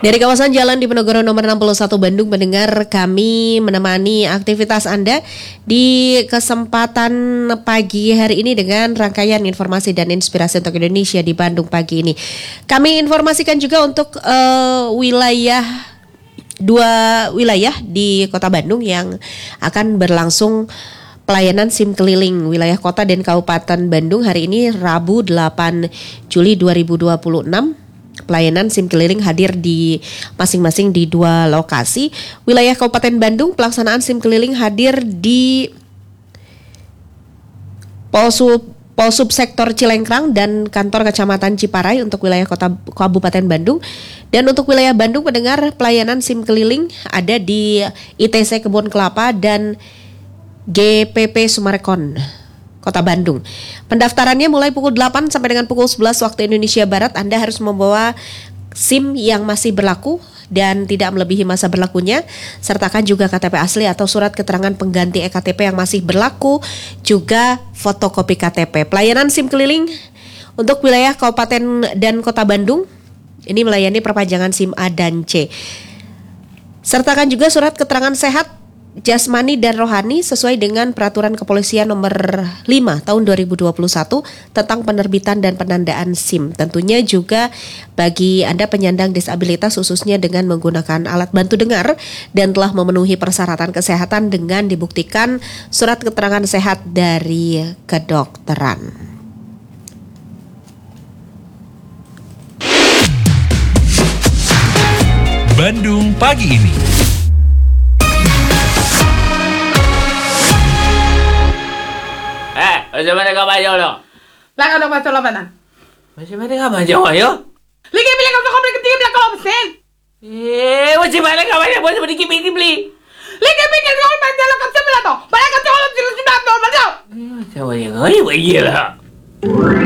Dari kawasan Jalan Diponegoro nomor 61 Bandung, pendengar, kami menemani aktivitas Anda di kesempatan pagi hari ini dengan rangkaian informasi dan inspirasi untuk Indonesia di Bandung pagi ini. Kami informasikan juga untuk dua wilayah di Kota Bandung yang akan berlangsung pelayanan SIM keliling wilayah kota dan kabupaten Bandung hari ini Rabu 8 Juli 2026. Pelayanan SIM keliling hadir di masing-masing di dua lokasi. Wilayah Kabupaten Bandung, pelaksanaan SIM keliling hadir di Polsub Sektor Cilengkrang dan Kantor Kecamatan Ciparai untuk wilayah Kota Kabupaten Bandung. Dan untuk wilayah Bandung, pendengar, pelayanan SIM keliling ada di ITC Kebun Kelapa dan GPP Sumarekon, Kota Bandung. Pendaftarannya mulai pukul 8 sampai dengan pukul 11 waktu Indonesia Barat. Anda harus membawa SIM yang masih berlaku dan tidak melebihi masa berlakunya. Sertakan juga KTP asli atau surat keterangan pengganti eKTP yang masih berlaku, juga fotokopi KTP. Pelayanan SIM keliling untuk wilayah Kabupaten dan Kota Bandung ini melayani perpanjangan SIM A dan C. Sertakan juga surat keterangan sehat jasmani dan rohani sesuai dengan Peraturan Kepolisian nomor 5 tahun 2021 tentang penerbitan dan penandaan SIM. Tentunya juga bagi Anda penyandang disabilitas khususnya dengan menggunakan alat bantu dengar dan telah memenuhi persyaratan kesehatan dengan dibuktikan surat keterangan sehat dari kedokteran. Bandung pagi ini. Macam mana kau baca lo? Lakad ang maso labanan. Macam mana kau baca ayo? Lagi bilang kau beli ketingin bilang kau absen. Macam mana kau baca buat sedikit beli? Lagi bilang kau baca lang kasi mula to. Balik kasi kau sila sila to. Macam mana kau? Iya lah.